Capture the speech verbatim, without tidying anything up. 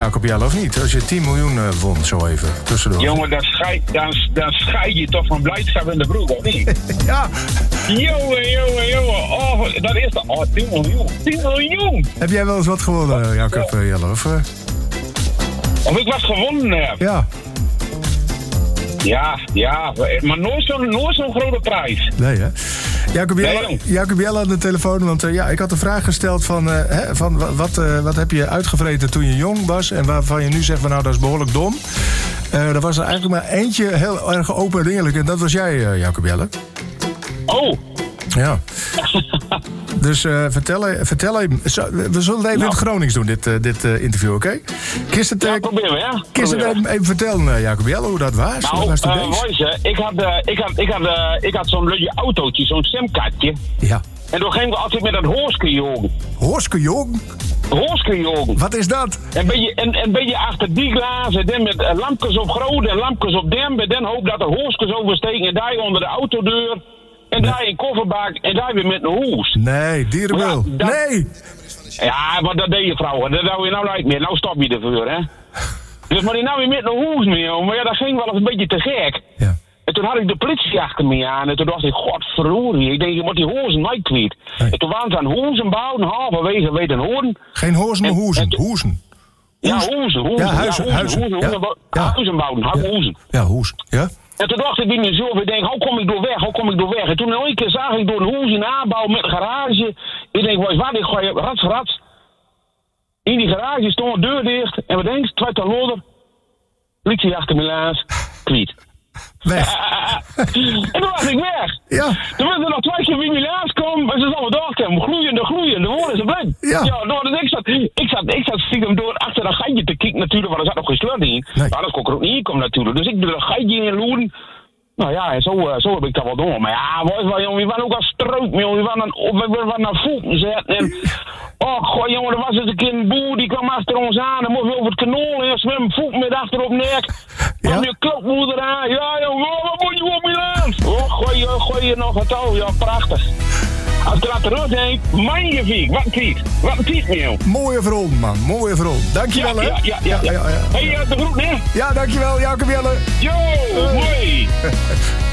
Jacob Jelle, of niet? Als je tien miljoen uh, won, zo even, tussendoor. Jongen, dan scheid, dan, dan scheid je toch van blijdschap in de broek, of niet? Ja. Jongen, jongen, jongen. Oh, dat is de... Oh, tien miljoen. tien miljoen. Heb jij wel eens wat gewonnen, Jacob uh, Jelle? Of, uh... of ik wat gewonnen heb? Ja. Ja, ja. Maar nooit zo'n, nooit zo'n grote prijs. Nee, hè? Jacob Jelle, nee, Jacob Jelle aan de telefoon, want uh, ja, ik had een vraag gesteld van, uh, hè, van wat, uh, wat heb je uitgevreten toen je jong was en waarvan je nu zegt van nou dat is behoorlijk dom. Uh, er was er eigenlijk maar eentje heel erg open en eerlijk en dat was jij, uh, Jacob Jelle. Oh. Ja. Dus uh, vertel, vertel even. We zullen het even nou. in het Gronings doen, dit, uh, dit uh, interview, oké? Okay? Kist het, uh, ja, probeer we, ja. Kist het even, even vertellen, uh, Jacob Jelle, hoe dat was? Nou, was uh, Moise, ik had, uh, ik had, ik had, uh, ik had zo'n lutje autootje, zo'n stemkaartje. Ja. En toen gingen we altijd met dat hoorske jogen. Hoorske jogen? Hoorske jogen. Wat is dat? En ben je, en, en ben je achter die glazen, dan met uh, lampjes op groot en lampjes op dem, en dan hoop dat de hoorskes oversteken en daar onder de autodeur. En daar in kofferbak en daar weer met een hoes. Nee, dierenwil. Ja, dat... Nee! Ja, maar dat deed je vrouwen. Dat doe je nou nooit meer. Nou stop je ervoor, hè. Dus maar die nou weer met een hoes meer. Maar ja, dat ging wel eens een beetje te gek. Ja. En toen had ik de politie achter me aan. En toen dacht ik, godverdorie. Ik denk, je moet die hozen nooit kwijt. Nee. En toen waren ze aan hoezen bouwen. Halverwege weet een hoorn. Geen hozen, maar hoezen. Hoezen. Ja, hoezen. hoezen. Ja, huizen. Ja, huizen. Hoezen, ja. hoezen, Ja. Huizen bouwen. Ja. Hoezen. Ja, hoezen. Ja. En toen dacht ik bij mezelf, ik denk, hoe kom ik door weg, hoe kom ik door weg? En toen een keer zag ik door een hoes in aanbouw met een garage. Ik denk, wat is wat, ik gooi rats, rats. In die garage stond een deur dicht. En wat denk je, twee ton loder. Politie achter me laat, kwiet. Weg. En toen was ik weg. Ja. Toen was er nog twee keer wie me laatst kwam. En ze zal me doorkomen. Gloeiende, gloeiende. Worden ze blind. Ja. Ja, door, dus ik zat, ik zat, ik zat stiekem door achter dat gatje te kijken natuurlijk. Want er zat nog geen slot in. Nee. Maar dat kon ik er ook niet in komen natuurlijk. Dus ik doe dat gatje in loeren. Nou ja, en zo, uh, zo heb ik dat wel door. Maar ja, was wel, jongen, we waren ook als stroop, jongen. We waren, we waren naar voeten zetten. En, oh, goh, jongen, er was eens een keer een boer die kwam achter ons aan. Dan moest we over het kanaal en zwemmen voet met achterop nek. Ja? Kwam je klokmoeder aan. Ja, jongen, wat moet je op je land? Oh, gooi je, gooi je nog wat touw. Ja, prachtig. Als ik er terug denk, mijn viek, wat een tiet. Wat een tiet, joh. Mooie verhaal, man. Mooie verhaal. Dankjewel, ja, hè? Ja, ja, ja. ja. ja, ja. Hé, hey, de groet, hè? Ja, dankjewel, Jacob Jelle. Yo, mooi.